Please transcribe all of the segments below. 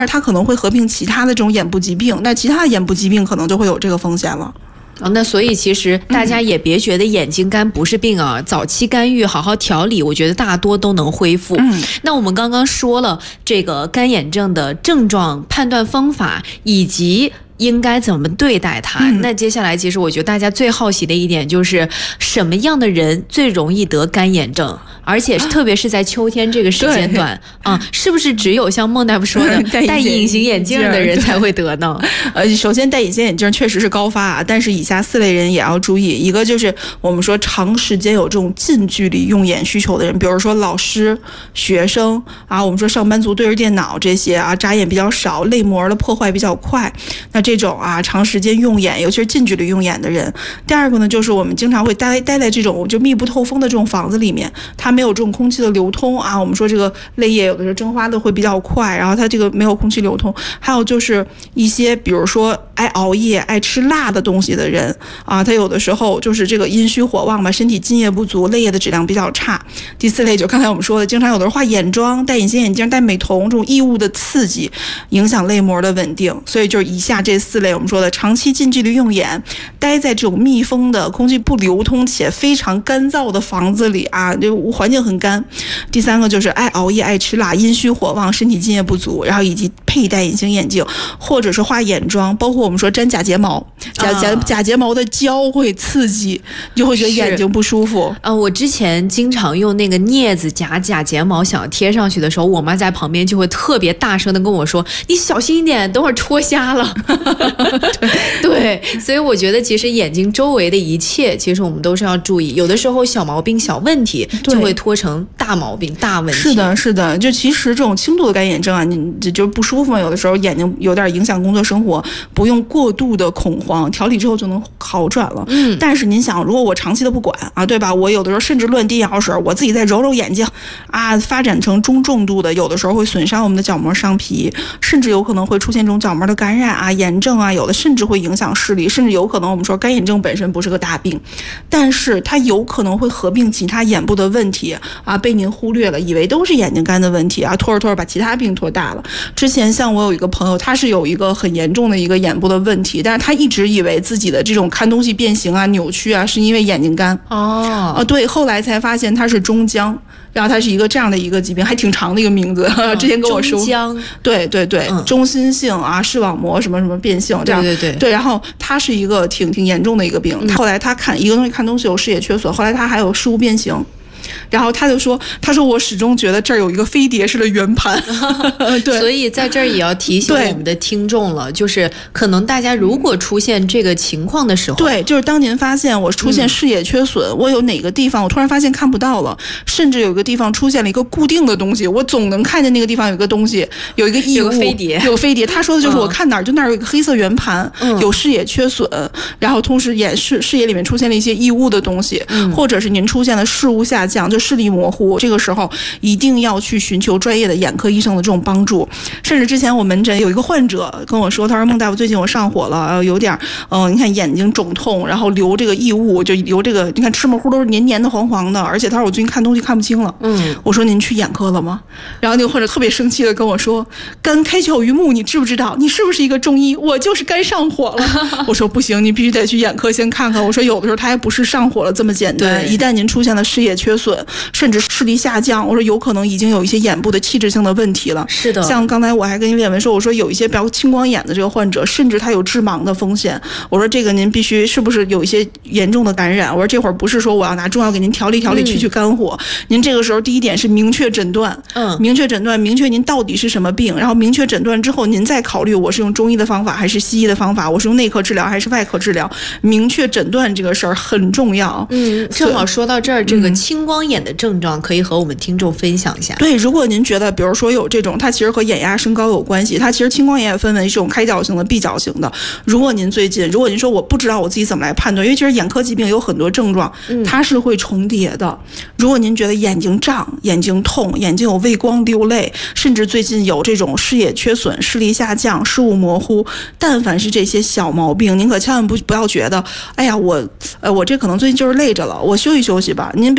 它可能会合并其他的这种眼部疾病，那其他的眼部疾病可能就会有这个风险了。 那所以其实大家也别觉得眼睛干不是病啊，早期干预好好调理，我觉得大多都能恢复。那我们刚刚说了这个干眼症的症状、判断方法以及应该怎么对待它。那接下来其实我觉得大家最好奇的一点就是什么样的人最容易得干眼症，而且特别是在秋天这个时间段是不是只有像孟大夫说的戴隐形眼镜的人才会得呢？ 首先戴隐形眼镜确实是高发啊，但是以下4类人也要注意。一个就是我们说长时间有这种近距离用眼需求的人，比如说老师、学生啊，我们说上班族对着电脑这些啊，眨眼比较少，泪膜的破坏比较快，那这种啊长时间用眼，尤其是近距离用眼的人。第二个呢，就是我们经常会待在这种就密不透风的这种房子里面，它没有这种空气的流通啊，我们说这个泪液有的时候蒸发的会比较快，然后它这个没有空气流通。还有就是一些比如说爱熬夜、爱吃辣的东西的人啊，他有的时候就是这个阴虚火旺吧，身体津液不足，泪液的质量比较差。第4类就刚才我们说的，经常有的人画眼妆、戴隐形眼镜、戴美瞳，这种异物的刺激影响泪膜的稳定。所以就是以下这4类我们说的长期近距离用眼，待在这种密封的、空气不流通且非常干燥的房子里啊，这环境很干。第3个就是爱熬夜、爱吃辣、阴虚火旺、身体津液不足，然后以及佩戴隐形眼镜或者是画眼妆，包括我们说粘假睫毛，假睫毛的胶会刺激，你就会觉得眼睛不舒服。 我之前经常用那个镊子夹假睫毛想要贴上去的时候，我妈在旁边就会特别大声的跟我说：“你小心一点，等会儿戳瞎了。”对，所以我觉得其实眼睛周围的一切，其实我们都是要注意。有的时候小毛病、小问题就会拖成大毛病、大问题。 是的，就其实这种轻度的干眼症啊，你就不舒服嘛，有的时候眼睛有点影响工作生活，不用过度的恐慌，调理之后就能好转了。但是您想，如果我长期的不管啊，对吧？我有的时候甚至乱滴眼药水，我自己再揉揉眼睛啊，发展成中重度的，有的时候会损伤我们的角膜上皮，甚至有可能会出现这种角膜的感染啊、炎症啊，有的甚至会影响视力，甚至有可能我们说干眼症本身不是个大病，但是它有可能会合并其他眼部的问题啊，被您忽略了，以为都是眼睛干的问题啊，拖着把其他病拖大了。之前像我有一个朋友，他是有一个很严重的一个眼部的问题，但是他一直以为自己的这种看东西变形啊、扭曲啊，是因为眼睛干。对，后来才发现他是中僵。然后它是一个这样的一个疾病，还挺长的一个名字。之前跟我说， 中僵， 对，中心性啊视网膜什么什么变性，这样对。然后它是一个挺严重的一个病。后来他看一个东西，看东西有视野缺损，后来他还有视物变形。然后他说我始终觉得这儿有一个飞碟式的圆盘。对， 所以在这儿也要提醒我们的听众了，就是可能大家如果出现这个情况的时候， 对，就是当您发现我出现视野缺损，我有哪个地方我突然发现看不到了，甚至有个地方出现了一个固定的东西，我总能看见那个地方有一个东西，有一个异物，有飞碟。他说的就是我看哪儿就那儿有一个黑色圆盘，有视野缺损，然后同时视野里面出现了一些异物的东西，或者是您出现了视物下降，就视力模糊，这个时候一定要去寻求专业的眼科医生的这种帮助。甚至之前我门诊有一个患者跟我说，他说孟大夫最近我上火了，有点你看眼睛肿痛，然后流这个异物，就流这个你看吃模糊都是黏黏的黄黄的，而且他说我最近看东西看不清了。我说您去眼科了吗？然后那个患者特别生气的跟我说，肝开窍于目，你知不知道？你是不是一个中医？我就是肝上火了。我说不行，你必须得去眼科先看看。我说有的时候他还不是上火了这么简单，一旦您出现了视野缺损，甚至视力下降，我说有可能已经有一些眼部的器质性的问题了。 是的， 像刚才我还跟列文说，我说有一些比较青光眼的这个患者，甚至他有致盲的风险。我说这个您必须是不是有一些严重的感染？我说这会儿不是说我要拿中药给您调理去肝火，您这个时候第一点是明确诊断，明确您到底是什么病，然后明确诊断之后，您再考虑我是用中医的方法还是西医的方法，我是用内科治疗还是外科治疗，明确诊断这个事儿很重要。 正好说到这儿，这个青光眼的症状可以和我们听众分享一下。 对，如果您觉得比如说有这种，它其实和眼压升高有关系，它其实青光眼也分为这种开角型的、闭角型的。如果您说我不知道我自己怎么来判断，因为其实眼科疾病有很多症状它是会重叠的。如果您觉得眼睛胀、眼睛痛、眼睛有畏光流泪，甚至最近有这种视野缺损、视力下降、视物模糊，但凡是这些小毛病，您可千万不要觉得，哎呀，我这可能最近就是累着了，我休息休息吧。您比如第二天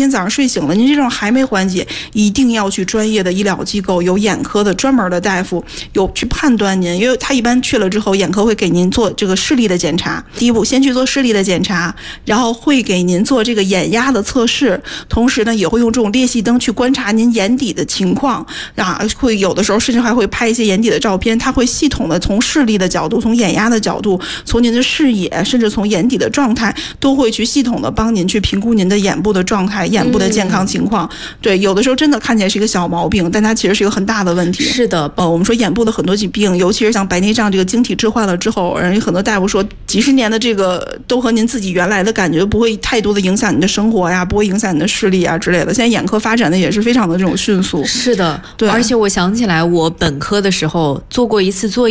天早上睡醒了，您这种还没缓解，一定要去专业的医疗机构，有眼科的专门的大夫，有去判断您，因为他一般去了之后，眼科会给您做这个视力的检查。第一步，先去做视力的检查，然后会给您做这个眼压的测试，同时呢，也会用这种裂隙灯去观察您眼底的情况啊，会有的时候甚至还会拍一些眼底的照片，它会系统的从视力的角度，从眼压的角度，从您的视野，甚至从眼底的状态，都会去系统的帮您去评估您的眼部的状态、眼部的健康情况。对，有的时候真的看起来是一个小毛病，但它其实是一个很大的问题。 是的， 我们说眼部的很多疾病，尤其是像白内障这个晶体置换了之后，人很多大夫说几十年的这个都和您自己原来的感觉不会太多的影响你的生活呀，不会影响你的视力啊之类的。现在眼科发展的也是非常的这种迅速。 是的， 对， 而且我想起来，我本科的时候做过一次作业。